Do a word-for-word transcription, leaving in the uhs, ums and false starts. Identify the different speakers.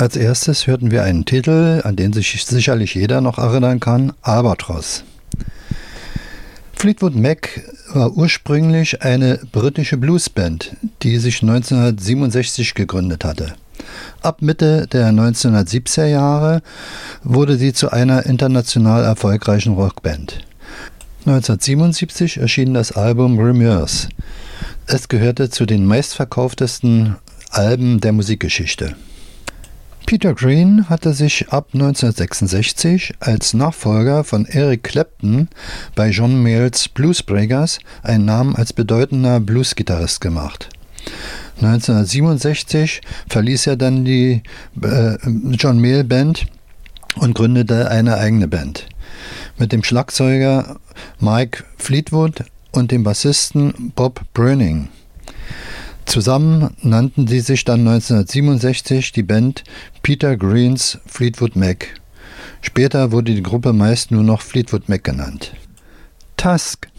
Speaker 1: Als erstes hörten wir einen Titel, an den sich sicherlich jeder noch erinnern kann, Albatross. Fleetwood Mac war ursprünglich eine britische Bluesband, die sich neunzehnhundertsiebenundsechzig gegründet hatte. Ab Mitte der neunzehnhundertsiebziger Jahre wurde sie zu einer international erfolgreichen Rockband. neunzehnhundertsiebenundsiebzig erschien das Album Remorse. Es gehörte zu den meistverkauftesten Alben der Musikgeschichte. Peter Green hatte sich ab neunzehnhundertsechsundsechzig als Nachfolger von Eric Clapton bei John Mayalls Bluesbreakers einen Namen als bedeutender Bluesgitarrist gemacht. neunzehnhundertsiebenundsechzig verließ er dann die äh, John Mayall Band und gründete eine eigene Band mit dem Schlagzeuger Mike Fleetwood und dem Bassisten Bob Breuning. Zusammen nannten sie sich dann neunzehnhundertsiebenundsechzig die Band Peter Greens Fleetwood Mac. Später wurde die Gruppe meist nur noch Fleetwood Mac genannt. Tusk